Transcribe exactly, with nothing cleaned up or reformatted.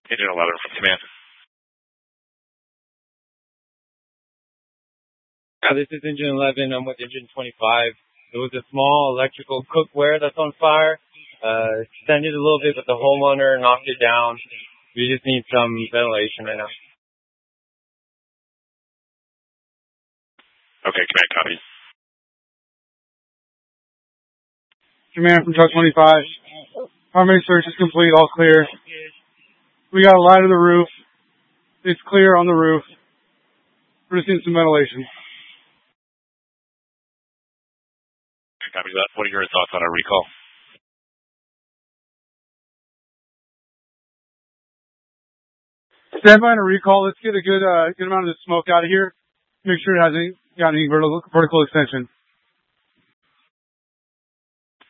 Engine eleven from command. Uh, this is Engine eleven. I'm with Engine twenty-five. There was a small electrical cookware that's on fire. Uh, extended a little bit, but the homeowner knocked it down. We just need some ventilation right now. Okay, command, copy. Command from Truck twenty-five. Primary search is complete, all clear. We got a light on the roof. It's clear on the roof. We're just getting some ventilation. Okay, copy that. What are your thoughts on our recall? Stand by on a recall. Let's get a good, uh, good amount of the smoke out of here. Make sure it hasn't got any vertical, vertical extension.